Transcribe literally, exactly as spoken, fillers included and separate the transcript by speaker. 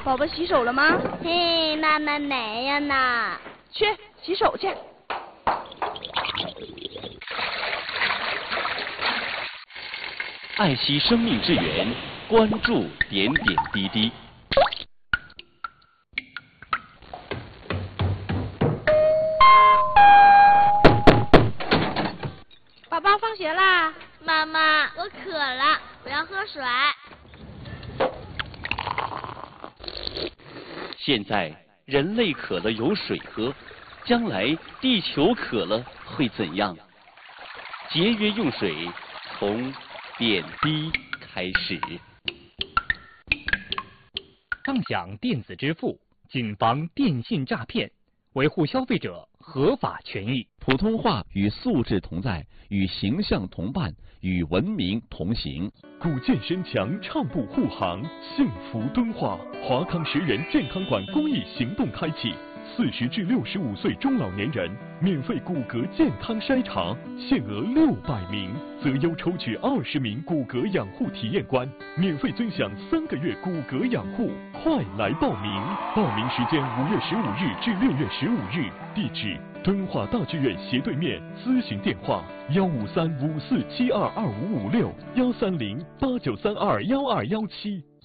Speaker 1: 宝宝洗手了吗？
Speaker 2: 嘿，妈妈没有呢。
Speaker 1: 去洗手去。
Speaker 3: 爱惜生命之源，关注点点滴滴。
Speaker 1: 宝宝放学啦。
Speaker 2: 妈妈，我渴了，我要喝水。
Speaker 3: 现在人类渴了有水喝，将来地球渴了会怎样？节约用水，从点滴开始。
Speaker 4: 畅享电子支付，谨防电信诈骗，维护消费者合法权益。
Speaker 5: 普通话与素质同在，与形象同伴，与文明同行。
Speaker 6: 古建身强，畅步护航，幸福敦化。华康十人健康馆公益行动开启，四十至六十五岁中老年人免费骨骼健康筛查，限额六百名，择优抽取二十名骨骼养护体验官，免费尊享三个月骨骼养护。快来报名！报名时间五月十五日至六月十五日，地址敦化大剧院斜对面，咨询电话幺五三五四七二二五五六幺三零八九三二幺二幺七。